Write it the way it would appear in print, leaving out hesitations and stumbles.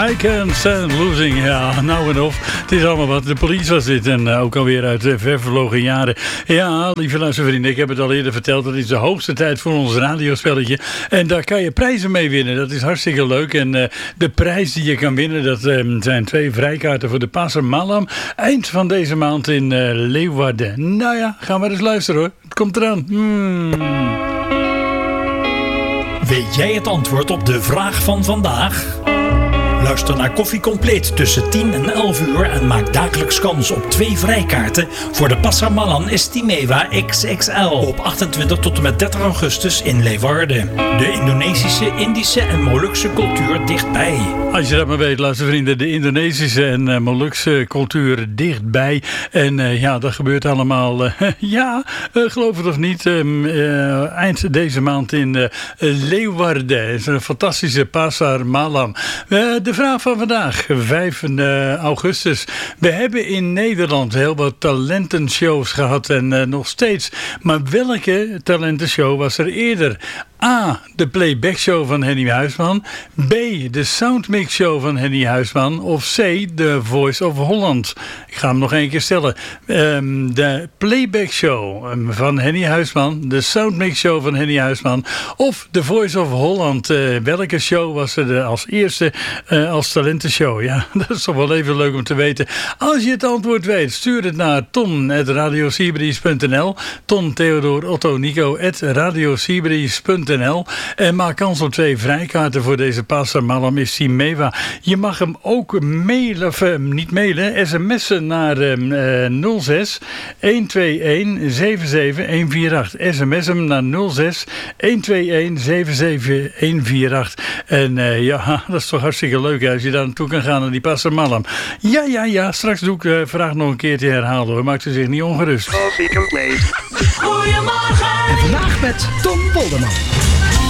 I Can't Stand Losing. Ja, nou en of. Het is allemaal wat. De Police was dit. En ook alweer uit ver vervlogen jaren. Ja, lieve luistervrienden, ik heb het al eerder verteld. Het is de hoogste tijd voor ons radiospelletje. En daar kan je prijzen mee winnen. Dat is hartstikke leuk. En de prijs die je kan winnen, dat zijn 2 vrijkaarten voor de Passer Malam. Eind van deze maand in Leeuwarden. Nou ja, gaan we eens luisteren hoor. Het komt eraan. Weet jij het antwoord op de vraag van vandaag? Luister naar Koffie Compleet tussen 10 en 11 uur en maak dagelijks kans op 2 vrijkaarten voor de Pasar Malam Istimewa XXL op 28 tot en met 30 augustus in Leeuwarden. De Indonesische, Indische en Molukse cultuur dichtbij. Als je dat maar weet, luistervrienden, de Indonesische en Molukse cultuur dichtbij. En ja, dat gebeurt allemaal, geloof het of niet, eind deze maand in Leeuwarden. Het is een fantastische Pasar Malam. De vraag van vandaag, 5 augustus. We hebben in Nederland heel wat talentenshows gehad en nog steeds. Maar welke talentenshow was er eerder? A, de Playback Show van Henny Huisman. B, de Soundmix Show van Henny Huisman. Of C, de Voice of Holland. Ik ga hem nog één keer stellen. De Playback Show van Henny Huisman. De Soundmix Show van Henny Huisman. Of de Voice of Holland. Welke show was er als eerste als talentenshow? Ja, dat is toch wel even leuk om te weten. Als je het antwoord weet, stuur het naar ton@radiosibries.nl. Ton Theodor Otto Nico @radiosibries.nl. En maak kans op 2 vrijkaarten voor deze Pasar Malam Istimewa. Je mag hem ook mailen, of niet mailen, sms'en naar 06 121 77 148. SMS hem naar 06 121 77 148. En ja, dat is toch hartstikke leuk hè, als je daar naartoe kan gaan naar die Pasar Malam. Ja, straks doe ik vraag nog een keer te herhalen hoor. Maakt u zich niet ongerust. Goedemorgen. En vandaag met Tom Polderman.